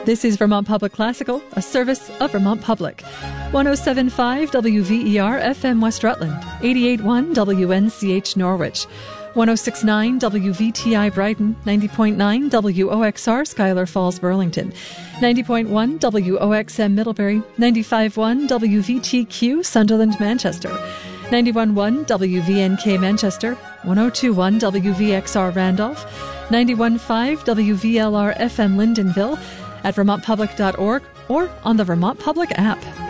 This is Vermont Public Classical, a service of Vermont Public. 107.5 WVER FM West Rutland, 88.1 WNCH Norwich, 106.9 WVTI Brighton, 90.9 WOXR Schuyler Falls Burlington, 90.1 WOXM Middlebury, 95.1 WVTQ Sunderland Manchester, 91.1 WVNK Manchester, 102.1 WVXR Randolph, 91.5 WVLR FM Lyndonville, at vermontpublic.org or on the Vermont Public app.